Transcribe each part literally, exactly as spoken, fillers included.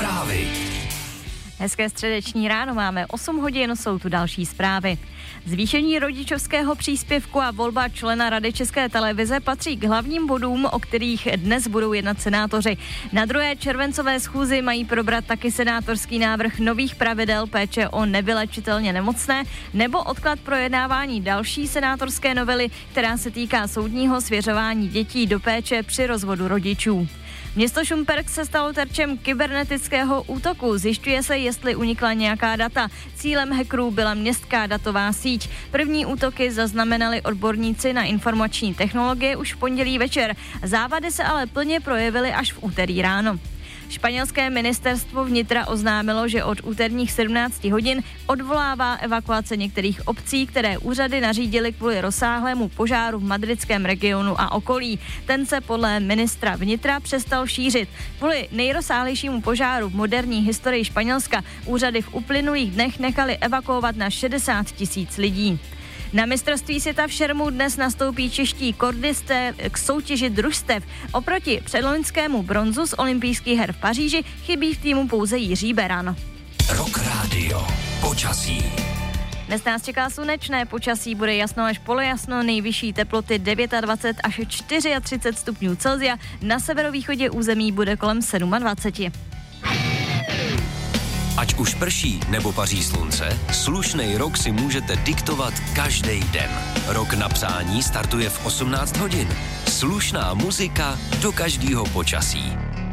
Zprávy. Hezké středeční ráno, máme osm hodin, jsou tu další zprávy. Zvýšení rodičovského příspěvku a volba člena Rady České televize patří k hlavním bodům, o kterých dnes budou jednat senátoři. Na druhé červencové schůzi mají probrat taky senátorský návrh nových pravidel péče o nevylečitelně nemocné nebo odklad projednávání další senátorské novely, která se týká soudního svěřování dětí do péče při rozvodu rodičů. Město Šumperk se stalo terčem kybernetického útoku. Zjišťuje se, jestli unikla nějaká data. Cílem hackerů byla městská datová síť. První útoky zaznamenali odborníci na informační technologie už v pondělí večer. Závady se ale plně projevily až v úterý ráno. Španělské ministerstvo vnitra oznámilo, že od úterních sedmnácti hodin odvolává evakuace některých obcí, které úřady nařídily kvůli rozsáhlému požáru v madridském regionu a okolí. Ten se podle ministra vnitra přestal šířit. Kvůli nejrozsáhlejšímu požáru v moderní historii Španělska úřady v uplynulých dnech nechali evakuovat na šedesát tisíc lidí. Na mistrovství světa v šermu dnes nastoupí čeští kordisté k soutěži družstev. Oproti předloňskému bronzu z olympijských her v Paříži chybí v týmu pouze Jiří Beran. Rock Radio. Počasí. Dnes nás čeká slunečné počasí, bude jasno až polojasno, nejvyšší teploty dvacet devět až třicet čtyři stupňů Celsia, na severovýchodě území bude kolem dvacet sedm. Ať už prší nebo paří slunce, slušnej rok si můžete diktovat každý den. Rok na přání startuje v osmnáct hodin. Slušná muzika do každého počasí.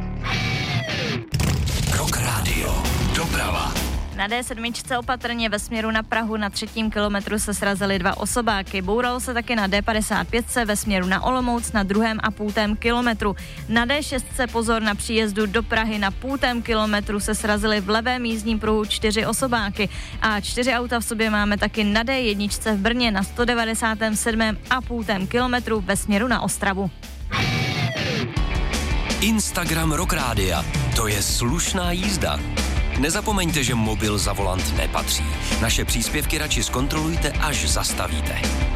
Rock Radio. Doprava. Na dé sedm opatrně ve směru na Prahu na třetím kilometru se srazily dva osobáky. Bouralo se taky na dé padesát pět ve směru na Olomouc na druhém a půltém kilometru. Na dé šest pozor na příjezdu do Prahy na půltém kilometru se srazily v levém jízdním pruhu čtyři osobáky. A čtyři auta v sobě máme taky na dé jedna v Brně na sto devadesát sedm a půltém kilometru ve směru na Ostravu. Instagram Rock Rádia. To je slušná jízda. Nezapomeňte, že mobil za volant nepatří. Naše příspěvky radši zkontrolujte, až zastavíte.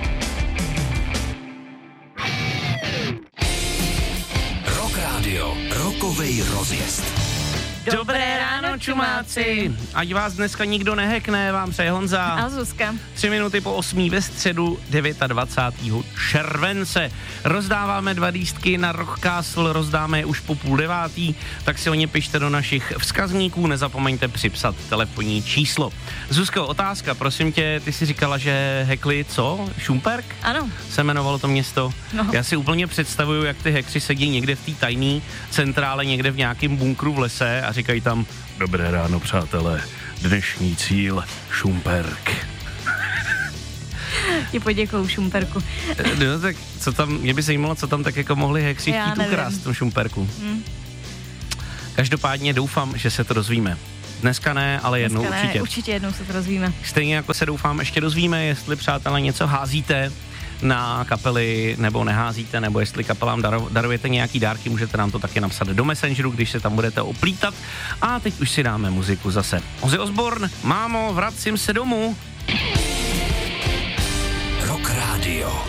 Rock Radio. Rokovej rozjezd. Dobré ráno, čumáci! Ať vás dneska nikdo nehekne, vám přeje Honza. A Zuzka. Tři minuty po osmí ve středu dvacátého devátého července. Rozdáváme dva lístky na Rock Castle, rozdáme je už po půl devátý, tak si o ně pište do našich vzkazníků, nezapomeňte připsat telefonní číslo. Zuzko, otázka, prosím tě, ty jsi říkala, že hekli co? Šumperk? Ano. Se jmenovalo to město. No. Já si úplně představuju, jak ty hekři sedí někde v té tajné centrále, někde v nějakém bunkru v lese a říkají tam: dobré ráno, přátelé, dnešní cíl Šumperk. Ti poděkuju, Šumperku. No tak co tam, mě by zajímalo, co tam tak jako mohli hekři chtít ukrást v tom Šumperku. Hmm. Každopádně doufám, že se to dozvíme. Dneska ne, ale jednou Dneska ne, určitě. Určitě jednou se to dozvíme. Stejně jako se doufám ještě dozvíme, jestli, přátelé, něco házíte na kapely, nebo neházíte, nebo jestli kapelám daro, darujete nějaký dárky, můžete nám to taky napsat do Messengeru, když se tam budete oplítat. A teď už si dáme muziku zase. Ozzy Osbourne, mámo, vracím se domů. Rock Radio.